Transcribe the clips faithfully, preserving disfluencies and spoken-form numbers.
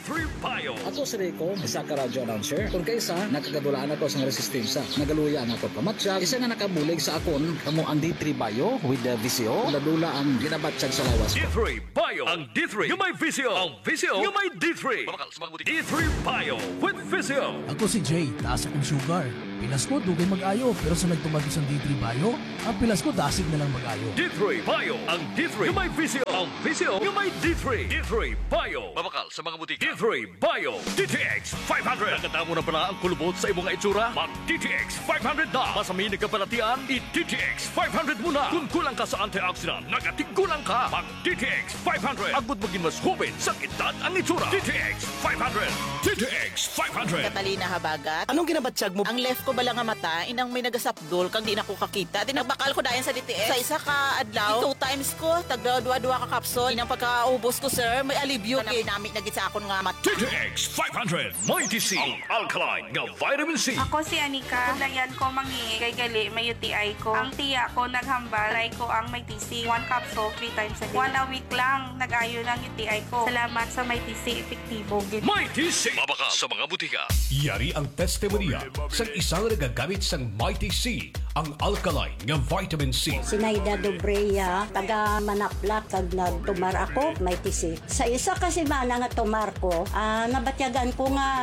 three Bio. Ako si Rico, isa ka radyo announcer. Kung kaysa, nakagadulaan ako sa resistensya. Nagaluya na ako pamatsyag. Isa nga nakabulig sa akon, kamo ang D three Bio with the V C O. Ladula ang ginabatsyag sa lawas D ko. three Bio. Ang D three, yung may Visio. Ang Visio, yung may D three. D three Bio with Visio. Ako si Jay, taas akong sugar. Pilas ko, dugay mag-ayo. Pero sa nagtumagi sa D three Bio, ang pilas ko, dasig na lang mag-ayo. D three Bio. Ang D three, yung may Visio. Ang Visio, yung may D three. D three Bio. Mabakal sa mga butika. D three Bio. D T X five hundred. Naganda mo na pala ang kulubot sa imong itsura? Mag-D T X five hundred na. Masamini ka palatian, i-D T X five hundred muna. Kung kulang ka sa antioxidant, nagatigkulang ka. Mag-D T X five hundred. Agud maging mas hubin sa edad ang itsura. D T X five hundred. D T X five hundred. Katalina Habagat. Anong ginabatsyag mo? Ang left ko bala nga mata, inang may nagasapdol kang di na ko kakita. Tinagbakal ko dayan sa D T S. Sa isa ka adlaw, two times ko, tagdua-dua ka kapsol. Inang pagkaubos ko, sir, may alibyo. Kaya namin nagit sa akon nga mata. D T X five hundred. Mighty C. Ang alkaline nga vitamin C. Ako si Anika. Dayan ko mangingi kay gali may U T I ko. Ang tiya ko naghambal, try ko ang may T C. One capsule, three times a day. One a week lang, nag-ayo ng U T I ko. Salamat sa may T C, epektibo. Mighty C. Mabaka sa mga butika. Yari ang testimonya sa isang nagagamit sang Mighty C, ang alkaline nga vitamin C. Sinaida Dobreya, taga Manaplak, kag nagtumar ako, may tisi. Sa isa kasi mana nga tumar ko, ah, nabatyagan ko nga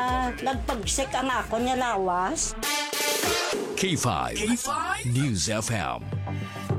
nagpagsik ang ako nga lawas. K five, K five News F M.